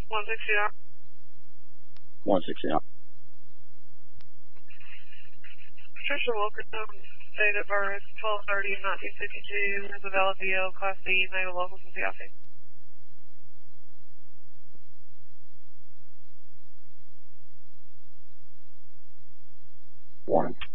169. 169. Patricia Wilkerson, date of birth 12/30/1952, has a valid VO, Class B, made a local since the office. 1.